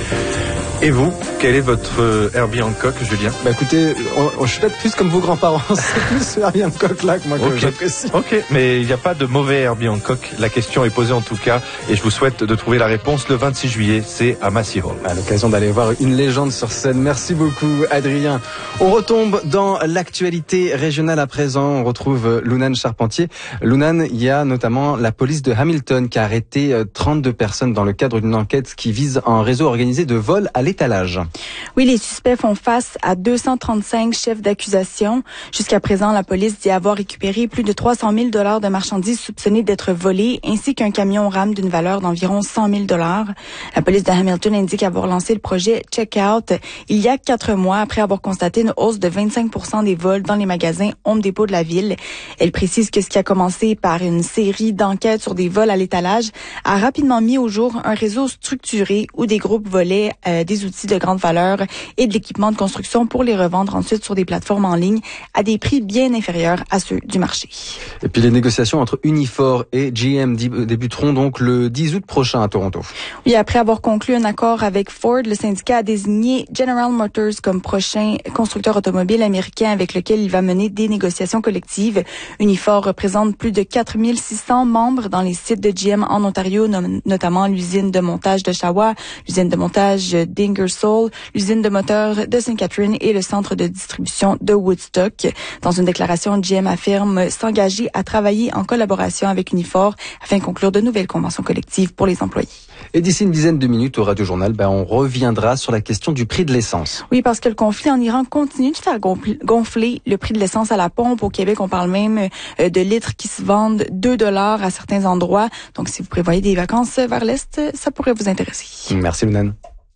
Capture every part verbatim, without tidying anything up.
Et vous, quel est votre Herbie Hancock, Julien? Bah écoutez, on, on, je suis peut-être plus comme vos grands-parents. C'est plus ce Herbie Hancock là que moi que okay. j'apprécie. Ok, mais il n'y a pas de mauvais Herbie Hancock. La question est posée en tout cas, et je vous souhaite de trouver la réponse le vingt-six juillet. C'est à Massey Hall. À l'occasion d'aller voir une légende sur scène. Merci beaucoup, Adrien. On retombe dans l'actualité régionale à présent. On retrouve Lounan Charpentier. Lounan, il y a notamment la police de Hamilton qui a arrêté trente-deux personnes dans le cadre d'une enquête qui vise un réseau organisé de vol à l'étalage. Oui, les suspects font face à deux cent trente-cinq chefs d'accusation. Jusqu'à présent, la police dit avoir récupéré plus de trois cent mille dollars de marchandises soupçonnées d'être volées, ainsi qu'un camion rame d'une valeur d'environ cent mille dollars. La police de Hamilton indique avoir lancé le projet Checkout il y a quatre mois après avoir constaté une hausse de vingt-cinq pour cent des vols dans les magasins Home Depot de la ville. Elle précise que ce qui a commencé par une série d'enquêtes sur des vols à l'étalage a rapidement mis au jour un réseau structuré où des groupes volaient euh, des outils de grande valeur et de l'équipement de construction pour les revendre ensuite sur des plateformes en ligne à des prix bien inférieurs à ceux du marché. Et puis les négociations entre Unifor et G M débuteront donc le dix août prochain à Toronto. Oui, après avoir conclu un accord avec Ford, le syndicat a désigné General Motors comme prochain constructeur automobile américain avec lequel il va mener des négociations collectives. Unifor représente plus de quatre mille six cents membres dans les sites de G M en Ontario, notamment l'usine de montage de Oshawa, l'usine de montage d'Ingersoll, l'usine de moteurs de Sainte Catherine et le centre de distribution de Woodstock. Dans une déclaration, G M affirme s'engager à travailler en collaboration avec Unifor afin de conclure de nouvelles conventions collectives pour les employés. Et d'ici une dizaine de minutes au Radio Journal, ben on reviendra sur la question du prix de l'essence. Oui, parce que le conflit en Iran continue de faire gonfler le prix de l'essence à la pompe. Au Québec, on parle même de litres qui se vendent deux dollars à certains endroits. Donc, si vous prévoyez des vacances vers l'Est, ça pourrait vous intéresser. Merci, Lounan.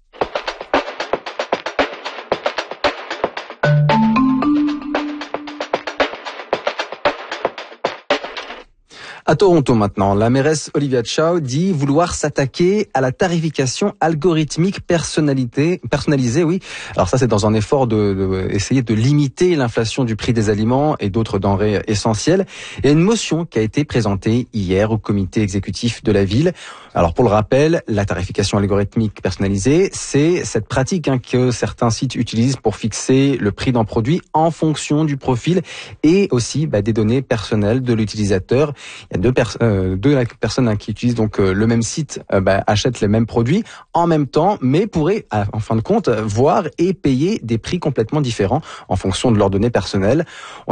À Toronto maintenant, la mairesse Olivia Chow dit vouloir s'attaquer à la tarification algorithmique personnalité, personnalisée. Oui, alors ça c'est dans un effort de, de essayer de limiter l'inflation du prix des aliments et d'autres denrées essentielles. Il y a une motion qui a été présentée hier au comité exécutif de la ville. Alors pour le rappel, la tarification algorithmique personnalisée, c'est cette pratique hein, que certains sites utilisent pour fixer le prix d'un produit en fonction du profil et aussi bah, des données personnelles de l'utilisateur. Il y a deux, pers- euh, deux personnes hein, qui utilisent donc euh, le même site, euh, bah, achètent les mêmes produits en même temps, mais pourraient en fin de compte voir et payer des prix complètement différents en fonction de leurs données personnelles. On